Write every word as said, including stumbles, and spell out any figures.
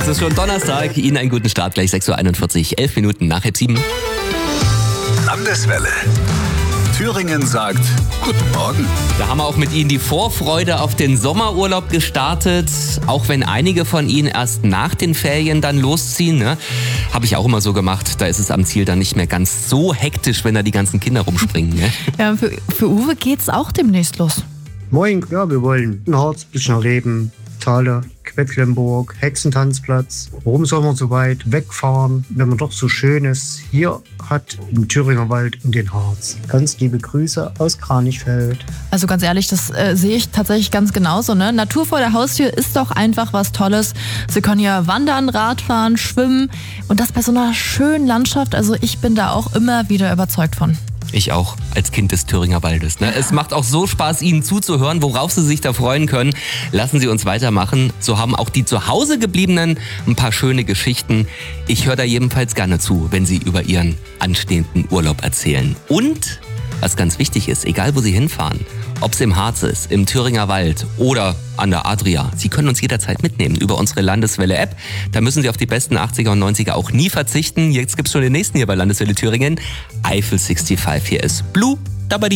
Es ist schon Donnerstag. Ihnen einen guten Start. Gleich sechs Uhr einundvierzig, elf Minuten nach halb sieben. Landeswelle. Thüringen sagt Guten Morgen. Da haben wir auch mit Ihnen die Vorfreude auf den Sommerurlaub gestartet. Auch wenn einige von Ihnen erst nach den Ferien dann losziehen. Ne? Habe ich auch immer so gemacht. Da ist es am Ziel dann nicht mehr ganz so hektisch, wenn da die ganzen Kinder rumspringen. Ne? Ja, für, für Uwe geht's auch demnächst los. Moin, ja, wir wollen ein Harz ein bisschen erleben. Thale, Quedlinburg, Hexentanzplatz. Warum soll man so weit wegfahren, wenn man doch so Schönes hier hat im Thüringer Wald und den Harz? Ganz liebe Grüße aus Kranichfeld. Also ganz ehrlich, das äh, sehe ich tatsächlich ganz genauso. Ne? Natur vor der Haustür ist doch einfach was Tolles. Sie können ja wandern, Radfahren, schwimmen und das bei so einer schönen Landschaft. Also ich bin da auch immer wieder überzeugt von. Ich auch, als Kind des Thüringer Waldes. Ne? Es macht auch so Spaß, Ihnen zuzuhören, worauf Sie sich da freuen können. Lassen Sie uns weitermachen. So haben auch die zu Hause gebliebenen ein paar schöne Geschichten. Ich höre da jedenfalls gerne zu, wenn Sie über Ihren anstehenden Urlaub erzählen. Und, was ganz wichtig ist, egal wo Sie hinfahren, ob es im Harz ist, im Thüringer Wald oder an der Adria, Sie können uns jederzeit mitnehmen über unsere Landeswelle-App. Da müssen Sie auf die besten achtziger und neunziger auch nie verzichten. Jetzt gibt's schon den nächsten hier bei Landeswelle Thüringen. Eiffel fünfundsechzig. Hier ist Blue. Dabei die